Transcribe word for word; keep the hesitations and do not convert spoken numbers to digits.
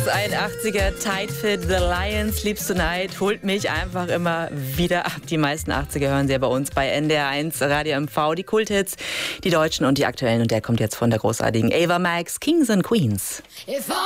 ein achtziger Tight Fit, The Lion Sleeps Tonight, holt mich einfach immer wieder ab. Die meisten achtziger hören Sie ja bei uns bei N D R eins Radio M V. Die Kulthits, die deutschen und die aktuellen. Und der kommt jetzt von der großartigen Ava Max, Kings and Queens.